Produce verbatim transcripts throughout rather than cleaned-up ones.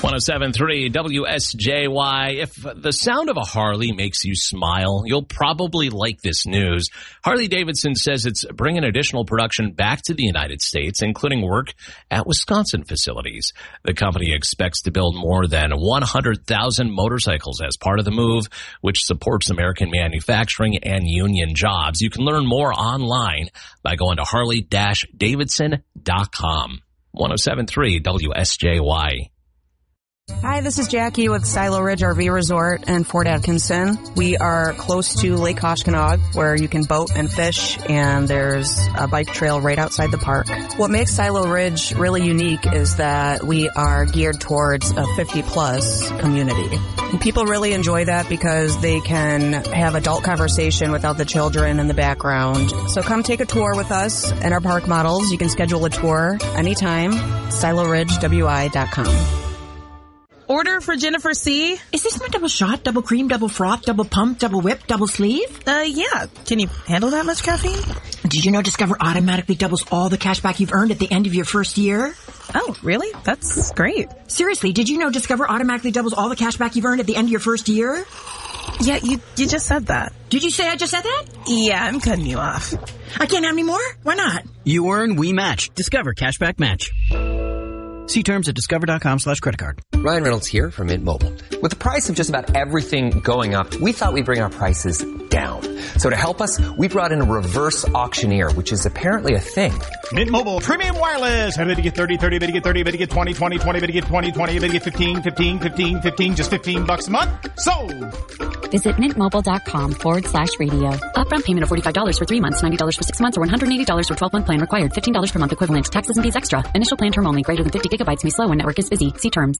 one oh seven point three W S J Y. If the sound of a Harley makes you smile, you'll probably like this news. Harley-Davidson says it's bringing additional production back to the United States, including work at Wisconsin facilities. The company expects to build more than one hundred thousand motorcycles as part of the move, which supports American manufacturing and union jobs. You can learn more online by going to harley dash davidson dot com. one oh seven point three W S J Y. Hi, this is Jackie with Silo Ridge R V Resort in Fort Atkinson. We are close to Lake Koshkonong, where you can boat and fish, and there's a bike trail right outside the park. What makes Silo Ridge really unique is that we are geared towards a fifty plus community. And people really enjoy that because they can have adult conversation without the children in the background. So come take a tour with us and our park models. You can schedule a tour anytime, silo ridge w i dot com. Order for Jennifer C. Is this my double shot, double cream, double froth, double pump, double whip, double sleeve? Uh, yeah. Can you handle that much caffeine? Did you know Discover automatically doubles all the cash back you've earned at the end of your first year? Oh, really? That's great. Seriously, did you know Discover automatically doubles all the cash back you've earned at the end of your first year? Yeah, you you just said that. Did you say I just said that? Yeah, I'm cutting you off. I can't have any more? Why not? You earn, we match. Discover Cashback Match. See terms at discover.com slash credit card. Ryan Reynolds here from Mint Mobile. With the price of just about everything going up, we thought we'd bring our prices down. So to help us, we brought in a reverse auctioneer, which is apparently a thing. Mint Mobile Premium Wireless. How did you get thirty, thirty, how did you get thirty, how did you get twenty, twenty, twenty, how did you get twenty, twenty, how did you get fifteen, fifteen, fifteen, fifteen, just fifteen bucks a month? Sold! Visit mintmobile.com forward slash radio. Upfront payment of forty-five dollars for three months, ninety dollars for six months, or one hundred eighty dollars for twelve-month plan required. fifteen dollars per month equivalent. Taxes and fees extra. Initial plan term only. Greater than fifty gigabytes may slow when network is busy. See terms.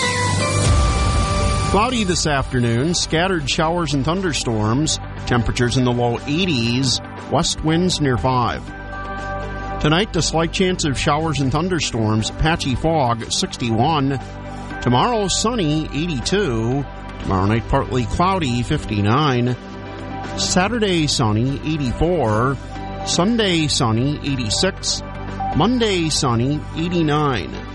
Cloudy this afternoon. Scattered showers and thunderstorms. Temperatures in the low eighties. West winds near five. Tonight, a slight chance of showers and thunderstorms. Patchy fog, sixty-one. Tomorrow, sunny, eighty-two. Tomorrow night, partly cloudy, fifty-nine. Saturday, sunny, eighty-four. Sunday, sunny, eighty-six. Monday, sunny, eighty-nine.